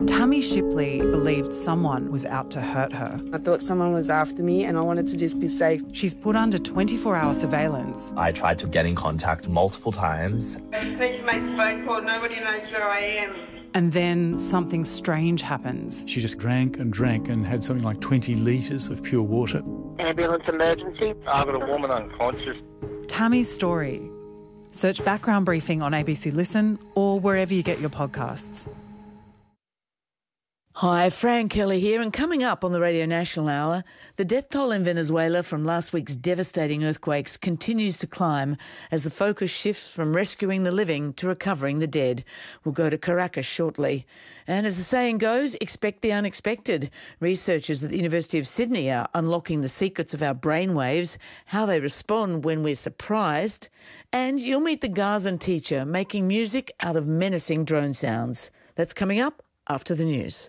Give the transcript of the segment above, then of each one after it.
Tammy Shipley believed someone was out to hurt her. I thought someone was after me and I wanted to just be safe. She's put under 24-hour surveillance. I tried to get in contact multiple times. I just need to make a phone call. Nobody knows where I am. And then something strange happens. She just drank and had something like 20 litres of pure water. Ambulance emergency. I've got a woman unconscious. Tammy's story. Search Background Briefing on ABC Listen or wherever you get your podcasts. Hi, Fran Kelly here, and coming up on the Radio National Hour, the death toll in Venezuela from last week's devastating earthquakes continues to climb as the focus shifts from rescuing the living to recovering the dead. We'll go to Caracas shortly. And as the saying goes, expect the unexpected. Researchers at the University of Sydney are unlocking the secrets of our brainwaves, how they respond when we're surprised, and you'll meet the Gazan teacher making music out of menacing drone sounds. That's coming up after the news.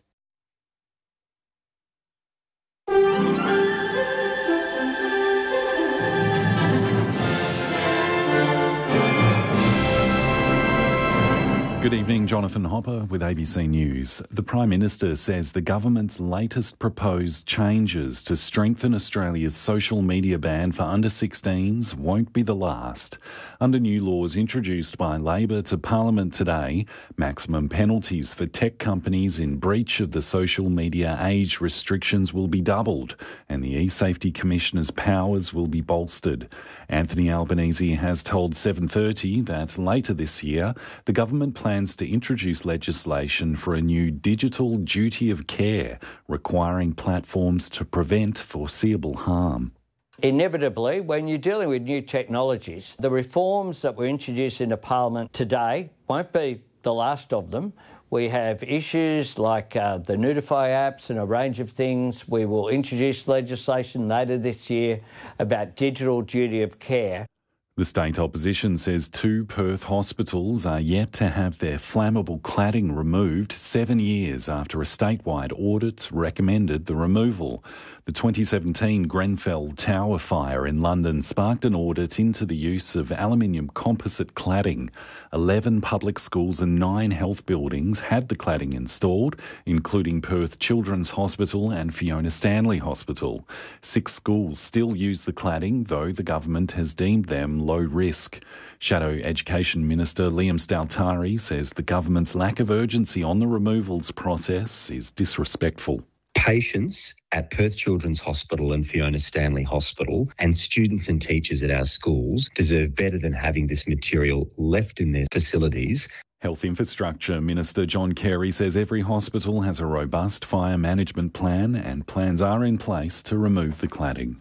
Good evening, Jonathan Hopper with ABC News. The Prime Minister says the government's latest proposed changes to strengthen Australia's social media ban for under-16s won't be the last. Under new laws introduced by Labor to Parliament today, maximum penalties for tech companies in breach of the social media age restrictions will be doubled, and the eSafety Commissioner's powers will be bolstered. Anthony Albanese has told 7:30 that later this year, the government plans to introduce legislation for a new digital duty of care, requiring platforms to prevent foreseeable harm. Inevitably, when you're dealing with new technologies, the reforms that were introduced into Parliament today won't be the last of them. We have issues like the Notify apps and a range of things. We will introduce legislation later this year about digital duty of care. The state opposition says 2 Perth hospitals are yet to have their flammable cladding removed 7 years after a statewide audit recommended the removal. The 2017 Grenfell Tower fire in London sparked an audit into the use of aluminium composite cladding. 11 public schools and 9 health buildings had the cladding installed, including Perth Children's Hospital and Fiona Stanley Hospital. 6 schools still use the cladding, though the government has deemed them low risk. Shadow Education Minister Liam Staltari says the government's lack of urgency on the removals process is disrespectful. Patients at Perth Children's Hospital and Fiona Stanley Hospital and students and teachers at our schools deserve better than having this material left in their facilities. Health Infrastructure Minister John Kerry says every hospital has a robust fire management plan and plans are in place to remove the cladding.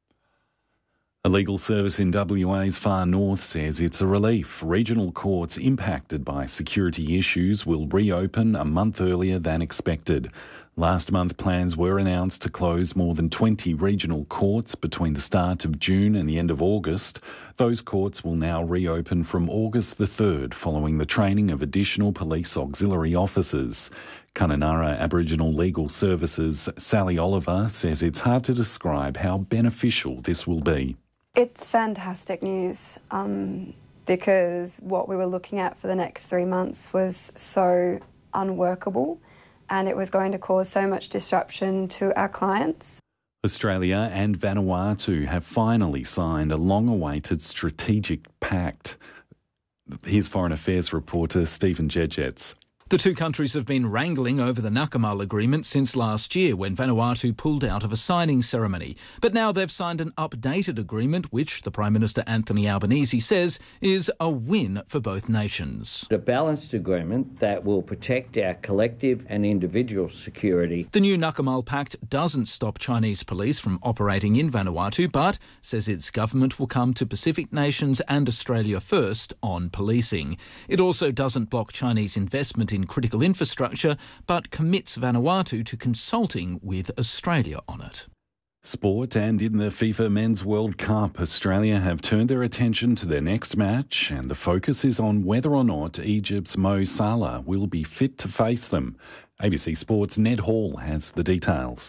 A legal service in WA's far north says it's a relief. Regional courts impacted by security issues will reopen a month earlier than expected. Last month, plans were announced to close more than 20 regional courts between the start of June and the end of August. Those courts will now reopen from August the 3rd following the training of additional police auxiliary officers. Kununurra Aboriginal Legal Services Sally Oliver says it's hard to describe how beneficial this will be. It's fantastic news because what we were looking at for the next 3 months was so unworkable and it was going to cause so much disruption to our clients. Australia and Vanuatu have finally signed a long-awaited strategic pact. Here's Foreign Affairs reporter Stephen Jedgetts. The two countries have been wrangling over the Nakamal agreement since last year when Vanuatu pulled out of a signing ceremony. But now they've signed an updated agreement which the Prime Minister Anthony Albanese says is a win for both nations. A balanced agreement that will protect our collective and individual security. The new Nakamal Pact doesn't stop Chinese police from operating in Vanuatu but says its government will come to Pacific nations and Australia first on policing. It also doesn't block Chinese investment in critical infrastructure, but commits Vanuatu to consulting with Australia on it. Sport, and in the FIFA Men's World Cup, Australia have turned their attention to their next match and the focus is on whether or not Egypt's Mo Salah will be fit to face them. ABC Sport's Ned Hall has the details.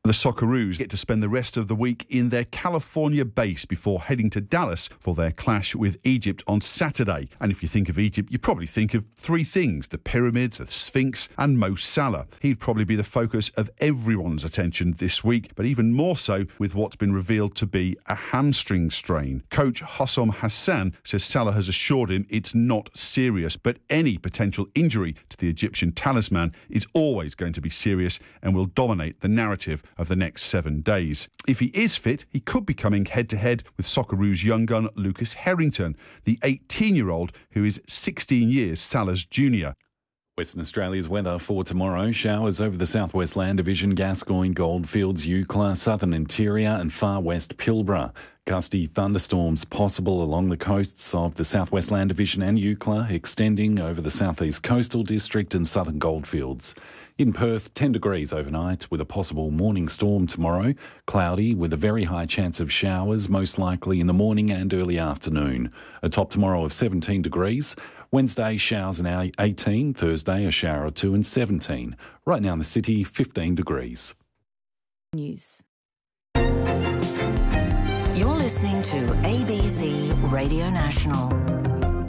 The Socceroos get to spend the rest of the week in their California base before heading to Dallas for their clash with Egypt on Saturday. And if you think of Egypt, you probably think of three things: the pyramids, the Sphinx and Mo Salah. He'd probably be the focus of everyone's attention this week, but even more so with what's been revealed to be a hamstring strain. Coach Hossam Hassan says Salah has assured him it's not serious, but any potential injury to the Egyptian talisman is always going to be serious and will dominate the narrative of the next 7 days. If he is fit, he could be coming head-to-head with Socceroos young gun Lucas Harrington, the 18-year-old who is 16 years Salah's junior. Western Australia's weather for tomorrow: showers over the southwest Land Division, Gascoyne, Goldfields, Eucla, southern interior and far west Pilbara. Gusty thunderstorms possible along the coasts of the southwest Land Division and Eucla, extending over the southeast coastal district and southern Goldfields. In Perth, 10 degrees overnight with a possible morning storm tomorrow. Cloudy with a very high chance of showers, most likely in the morning and early afternoon. A top tomorrow of 17 degrees. Wednesday, showers and 18. Thursday, a shower or two and 17. Right now in the city, 15 degrees. News. You're listening to ABC Radio National.